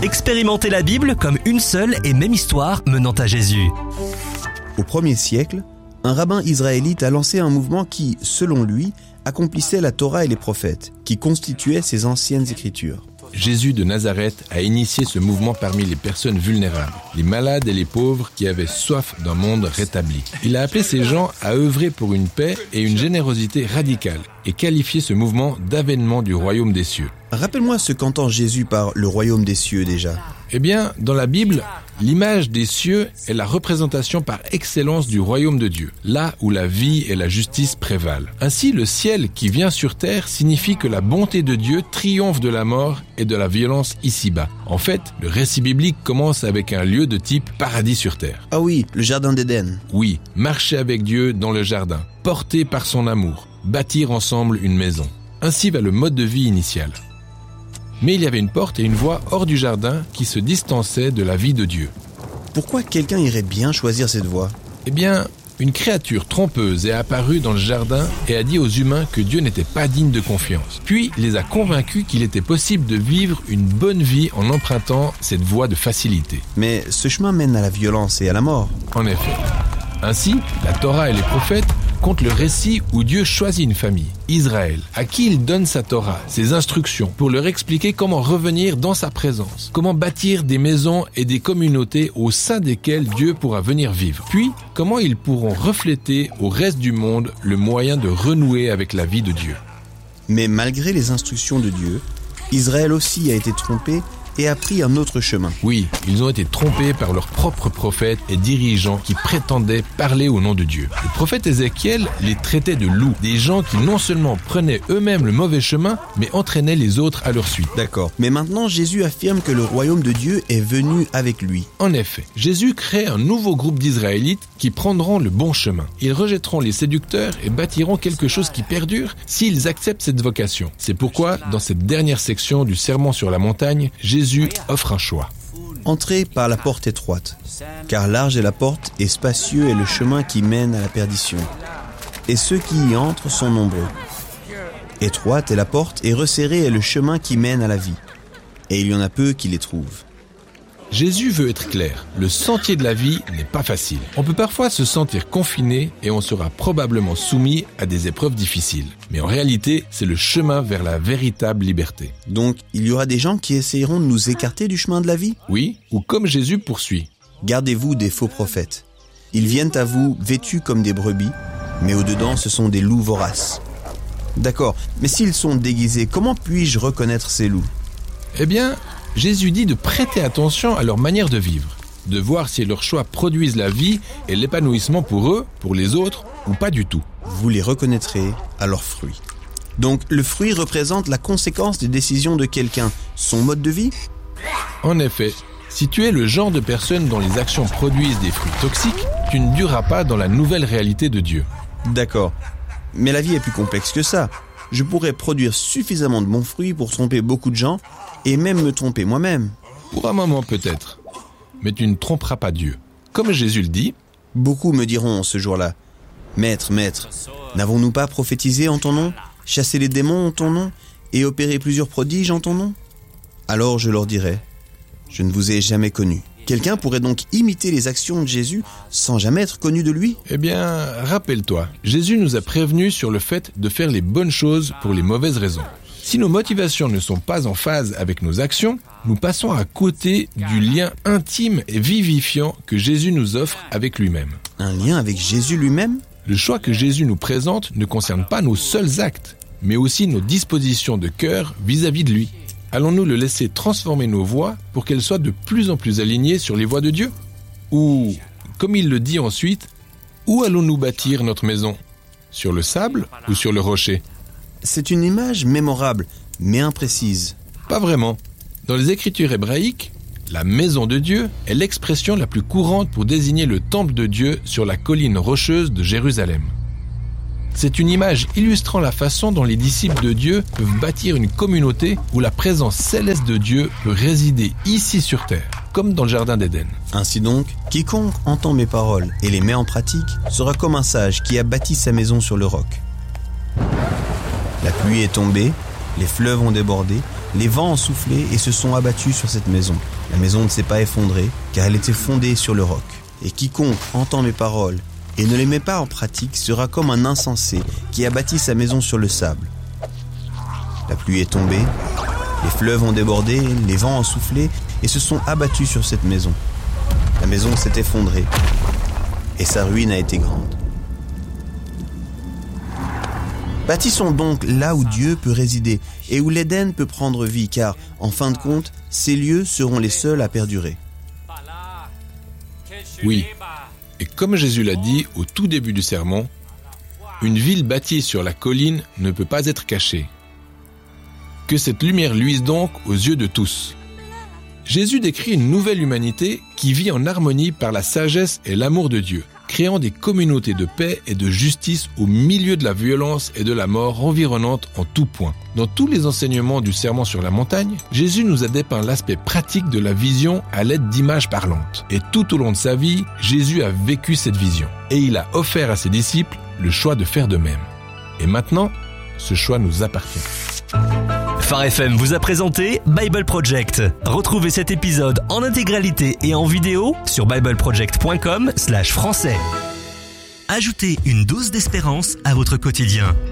Expérimentez la Bible comme une seule et même histoire menant à Jésus. Au 1er siècle, un rabbin israélite a lancé un mouvement qui, selon lui, accomplissait la Torah et les prophètes, qui constituaient ses anciennes écritures. Jésus de Nazareth a initié ce mouvement parmi les personnes vulnérables, les malades et les pauvres qui avaient soif d'un monde rétabli. Il a appelé ces gens à œuvrer pour une paix et une générosité radicale et qualifié ce mouvement d'avènement du royaume des cieux. Rappelle-moi ce qu'entend Jésus par le royaume des cieux déjà. Eh bien, dans la Bible, l'image des cieux est la représentation par excellence du royaume de Dieu, là où la vie et la justice prévalent. Ainsi, le ciel qui vient sur terre signifie que la bonté de Dieu triomphe de la mort et de la violence ici-bas. En fait, le récit biblique commence avec un lieu de type paradis sur terre. Ah oui, le jardin d'Éden. Oui, marcher avec Dieu dans le jardin, porté par son amour, bâtir ensemble une maison. Ainsi va le mode de vie initial. Mais il y avait une porte et une voie hors du jardin qui se distançaient de la vie de Dieu. Pourquoi quelqu'un irait bien choisir cette voie ? Eh bien, une créature trompeuse est apparue dans le jardin et a dit aux humains que Dieu n'était pas digne de confiance. Puis, il les a convaincus qu'il était possible de vivre une bonne vie en empruntant cette voie de facilité. Mais ce chemin mène à la violence et à la mort. En effet. Ainsi, la Torah et les prophètes comptent le récit où Dieu choisit une famille, Israël, à qui il donne sa Torah, ses instructions, pour leur expliquer comment revenir dans sa présence, comment bâtir des maisons et des communautés au sein desquelles Dieu pourra venir vivre. Puis, comment ils pourront refléter au reste du monde le moyen de renouer avec la vie de Dieu. Mais malgré les instructions de Dieu, Israël aussi a été trompé et a pris un autre chemin. Oui, ils ont été trompés par leurs propres prophètes et dirigeants qui prétendaient parler au nom de Dieu. Le prophète Ézéchiel les traitait de loups, des gens qui non seulement prenaient eux-mêmes le mauvais chemin, mais entraînaient les autres à leur suite. D'accord. Mais maintenant, Jésus affirme que le royaume de Dieu est venu avec lui. En effet, Jésus crée un nouveau groupe d'Israélites qui prendront le bon chemin. Ils rejetteront les séducteurs et bâtiront quelque chose qui perdure s'ils acceptent cette vocation. C'est pourquoi, dans cette dernière section du Sermon sur la montagne, Jésus offre un choix. Entrez par la porte étroite, car large est la porte et spacieux est le chemin qui mène à la perdition. Et ceux qui y entrent sont nombreux. Étroite est la porte et resserré est le chemin qui mène à la vie. Et il y en a peu qui les trouvent. Jésus veut être clair, le sentier de la vie n'est pas facile. On peut parfois se sentir confiné et on sera probablement soumis à des épreuves difficiles. Mais en réalité, c'est le chemin vers la véritable liberté. Donc, il y aura des gens qui essayeront de nous écarter du chemin de la vie ? Oui, ou comme Jésus poursuit. Gardez-vous des faux prophètes. Ils viennent à vous vêtus comme des brebis, mais au-dedans ce sont des loups voraces. D'accord, mais s'ils sont déguisés, comment puis-je reconnaître ces loups ? Eh bien, Jésus dit de prêter attention à leur manière de vivre, de voir si leurs choix produisent la vie et l'épanouissement pour eux, pour les autres, ou pas du tout. Vous les reconnaîtrez à leurs fruits. Donc le fruit représente la conséquence des décisions de quelqu'un, son mode de vie ? En effet, si tu es le genre de personne dont les actions produisent des fruits toxiques, tu ne dureras pas dans la nouvelle réalité de Dieu. D'accord, mais la vie est plus complexe que ça. Je pourrais produire suffisamment de bons fruits pour tromper beaucoup de gens et même me tromper moi-même. Pour un moment peut-être, mais tu ne tromperas pas Dieu. Comme Jésus le dit, beaucoup me diront ce jour-là, « Maître, maître, n'avons-nous pas prophétisé en ton nom, chassé les démons en ton nom et opéré plusieurs prodiges en ton nom ?» Alors je leur dirai, « Je ne vous ai jamais connu. » Quelqu'un pourrait donc imiter les actions de Jésus sans jamais être connu de lui ? Eh bien, rappelle-toi, Jésus nous a prévenus sur le fait de faire les bonnes choses pour les mauvaises raisons. Si nos motivations ne sont pas en phase avec nos actions, nous passons à côté du lien intime et vivifiant que Jésus nous offre avec lui-même. Un lien avec Jésus lui-même ? Le choix que Jésus nous présente ne concerne pas nos seuls actes, mais aussi nos dispositions de cœur vis-à-vis de lui. Allons-nous le laisser transformer nos voies pour qu'elles soient de plus en plus alignées sur les voies de Dieu ? Ou, comme il le dit ensuite, où allons-nous bâtir notre maison ? Sur le sable ou sur le rocher ? C'est une image mémorable, mais imprécise. Pas vraiment. Dans les Écritures hébraïques, la maison de Dieu est l'expression la plus courante pour désigner le temple de Dieu sur la colline rocheuse de Jérusalem. C'est une image illustrant la façon dont les disciples de Dieu peuvent bâtir une communauté où la présence céleste de Dieu peut résider ici sur terre, comme dans le jardin d'Éden. Ainsi donc, quiconque entend mes paroles et les met en pratique sera comme un sage qui a bâti sa maison sur le roc. La pluie est tombée, les fleuves ont débordé, Les vents ont soufflé et se sont abattus sur cette maison. La maison ne s'est pas effondrée, car elle était fondée sur le roc. Et quiconque entend mes paroles et ne les met pas en pratique sera comme un insensé qui a bâti sa maison sur le sable. La pluie est tombée, les fleuves ont débordé, les vents ont soufflé et se sont abattus sur cette maison. La maison s'est effondrée et sa ruine a été grande. Bâtissons donc là où Dieu peut résider et où l'Éden peut prendre vie, car, en fin de compte, ces lieux seront les seuls à perdurer. Oui, et comme Jésus l'a dit au tout début du sermon, une ville bâtie sur la colline ne peut pas être cachée. Que cette lumière luise donc aux yeux de tous. Jésus décrit une nouvelle humanité qui vit en harmonie par la sagesse et l'amour de Dieu, créant des communautés de paix et de justice au milieu de la violence et de la mort environnante en tout point. Dans tous les enseignements du Sermon sur la montagne, Jésus nous a dépeint l'aspect pratique de la vision à l'aide d'images parlantes. Et tout au long de sa vie, Jésus a vécu cette vision. Et il a offert à ses disciples le choix de faire de même. Et maintenant, ce choix nous appartient. Phare FM vous a présenté Bible Project. Retrouvez cet épisode en intégralité et en vidéo sur bibleproject.com/français. Ajoutez une dose d'espérance à votre quotidien.